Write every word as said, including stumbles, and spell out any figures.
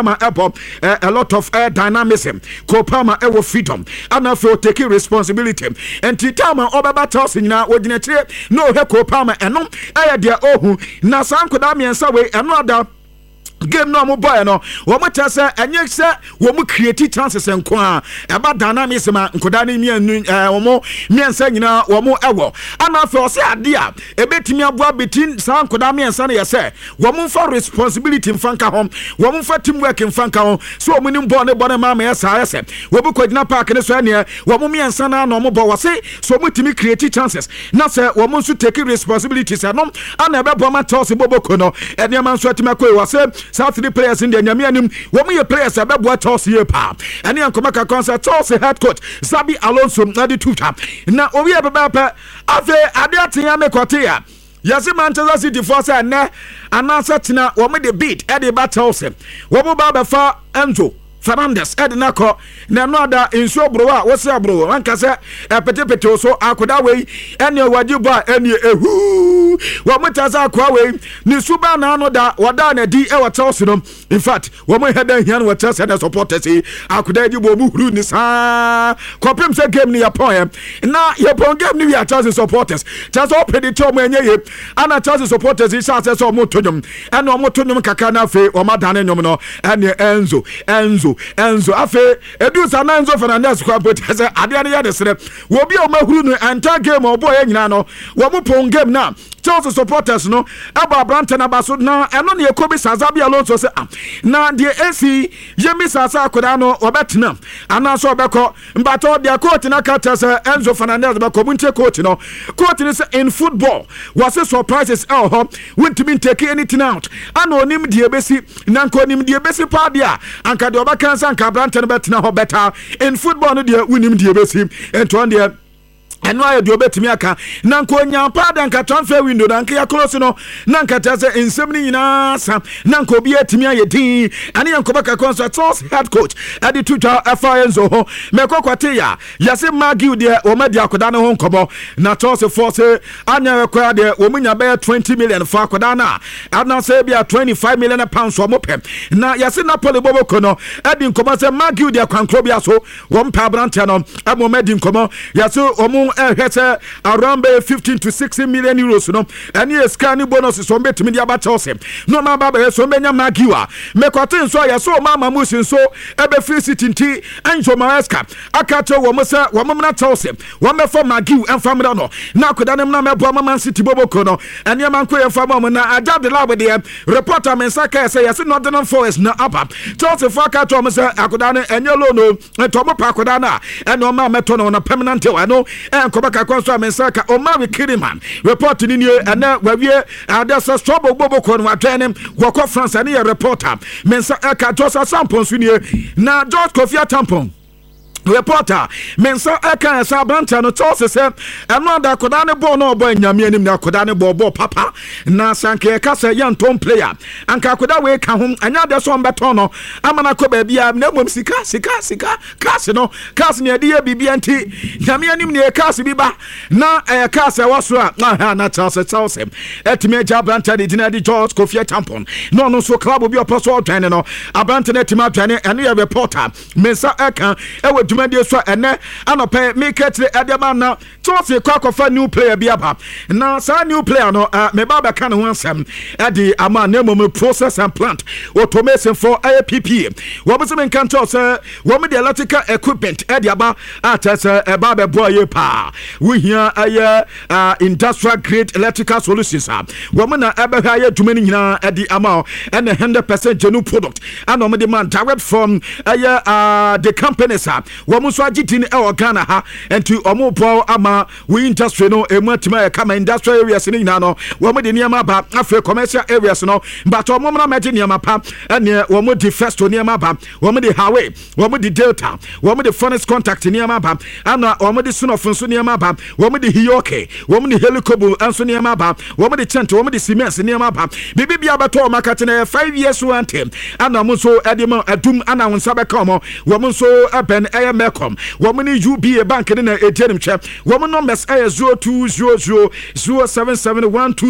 Airport, uh, a lot of uh, dynamism. Kopama ewo freedom. And after taking responsibility. And Titama Obaba tossing now, ordinary no he Kopama and no air dear ohu. Nasan Kodami and Sawe another. Game no mo boy no wo mo tese enye se wo mo create chances enko a eba dynamism nkoda ne mian eh wo mo miensa nyina wo mo ewo ana fe o se ade a ebetimi aboa betin san nkoda miensa ne yese wo mo for responsibility mfanka hom wo mo for teamwork mfanka hom so wo mo nim ball ne ball ne ma ma yesa yese wo bu kwadina park ne so ane wo mo miensa na no mo bo wo se so mo timi create chances na se wo mo so take responsibilities anom ana ebe bo ma toss boboko no ene ma so timi akoi wo se South three players in the Nyamianim, women players are about toss here, pa. And the Ankomaka concert, toss head coach, Zabi Alonso, Nadi Tuta. Now, we have a papa, Ave Adiatiame Kotea. Yasi Manchester City force and ne, and answer Tina, woman the beat, Eddie Battles, Wobo Baba Fa, Enzo. Fernandez Edinako na no ada inso bro a wo se bro wanka se petepete so akoda we ene wadiba ene ehu wo mutaza akwa we ni suba na no da wada na di e wata no in fact wo mo head hian wata se na supporters akoda di bo mu huru ni sa kopem se game ni yapon na yapon game ni ya Chelsea supporters just open the tom enye ye ana Chelsea supporters is say so mo tonyum ene mo tonyum kaka na fe o madane nyum no ene Enzo Enzo Enzo afe edu sana Enzo Fernandez kwa put say ade ade ya desere wo bi o mahuru no enter game o boy nyina no wo mo pon game na Chelsea supporters no aba Branta na baso na eno ne ekobi Zabi Alonso say ah na de A C Yemi Sasa akoda no obetena ana so obeko mbato de coach na kata say Enzo Fernandez be community coach no coach ni say in football was surprises el ho won't take anything out ana onim de ebesi na nko onim de ebesi pa dia anka de obaka san ka Branta na betena ho better in football no de wonim de ebesi ento de eno ayo de obetimi aka na nko nyampa da nka transfer window na nka ya close no na nka tase ensem ni nyina sa na nko bi atimi ayedin ane nko baka contract head coach adi tuta Enzo ho mekokwate ya yase Magiu de o madi akoda ne ho nkobo na toss force anya rekwa de o munya be twenty million for akoda na ana say bia twenty-five million pounds o mopem na yase Napoli bobo kono adi nkobo say Magiu de kwankro bia so wo mpa Branta no amo madi nkobo yase o mu ehese around fifteen to sixteen million euros no any scan bonus so betimi dia ba Chelsea no ma ba ba so benya Magiwa mekote nso ya so mama musin so ebe free city nti Anjo Maresca akato wo mo se wo mo na Chelsea wo me for Magiu enfamra no na akoda nem na mebo Man City boboko no ene man ko enfamra mo na aja de lab de reporter men saka say yes Nottingham Forest na apa Chelsea for akato mo se akoda ne enye lo no to mo pa akoda na ene o ma meto no na permanent wa no Kobaka Konso Mensaka Omari Kiriman report ni ene wawie adasa trouble boboko no atwenem woko France ani reporter mensa eka tosa sampon sunie na George Kofia Tampon reporter mensa eka sa Branta no tose se eno da koda ne ball no boy nyame anim na koda ne ball ball papa na sanke ka se yantom player anka koda we ka hom anya de so mbeto no amana ko ba bia na mom sika sika sika cash no cash ne de bibia nti nyame anim ne cash bi ba na e cash e waso a na na Chelsea Chelsea etime ja Branta de dina de George Kofia Tampon no no so club bi oposo twan no Branta ne tima twan ene reporter mensa eka e Dumadi so ene anope make it Adama na Chelsea kwakofa new player bi aba na sa new player no uh, me baba kan ho ansem ade ama na mo process and plant automation for A P P wo be some kan to say wo me the electrical equipment ade aba at say e baba boy pa we here aye uh, industrial grade electrical solutions wo me na ebe ha aye dwuma ni nyina ade ama and one hundred percent genuine product and we demand direct from aye uh, the companies womu so agitin e o Ghana ha enti omo bo ama we industry no ematima e kama industrial areas ni nyina no womu de niam ba afre commercial areas no but omo na magi niam pa ene womu di first niam ba womu di highway womu di delta womu di furnace contact niam ba ana womu di sunofun so niam ba womu di hiyoke womu di helicobble anso niam ba womu di chente womu di cement niam ba bibi bia beto makate na five years one time ana mo so edema adum ana wonsa be ka mo womu so aben e mekom woman U B A bank na etianim che woman numbers zero two zero zero zero seven seven one two